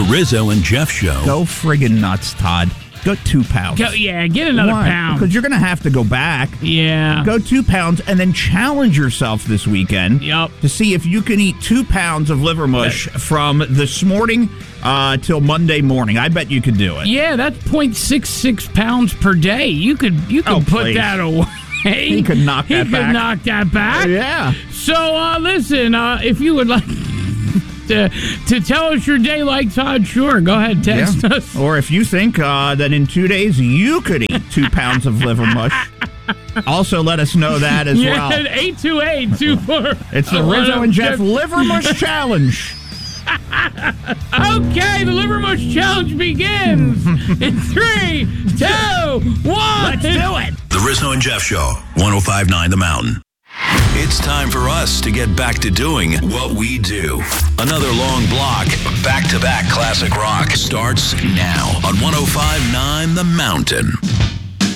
Rizzo and Jeff Show. Go friggin' nuts, Todd. Go 2 pounds. Get another pound. Because you're going to have to go back. Yeah. Go 2 pounds and then challenge yourself this weekend. Yep. To see if you can eat 2 pounds of liver mush from this morning till Monday morning. I bet you could do it. Yeah, that's 0.66 pounds per day. You could put that away. He could knock that back. He could knock that back. Yeah. So, listen, if you would like to tell us your day like Todd, sure, go ahead, text us. Or if you think that in 2 days you could eat 2 pounds of liver mush, also let us know that as well. 828-24. It's the Rizzo and Jeff Liver Mush Challenge. Okay, the Liver Mush Challenge begins in 3, 2, 1. Let's do it. The Rizzo and Jeff Show, 105.9 The Mountain. It's time for us to get back to doing what we do. Another long block of back-to-back classic rock starts now on 105.9 The Mountain.